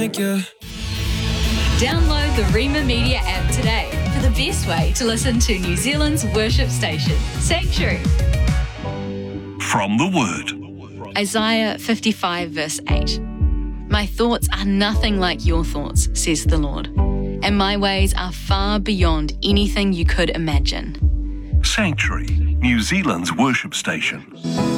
thank you. Download the Rima Media app today for the best way to listen to New Zealand's worship station, Sanctuary. From the Word. Isaiah 55 verse 8. My thoughts are nothing like your thoughts, says the Lord, and my ways are far beyond anything you could imagine. Sanctuary, New Zealand's worship station.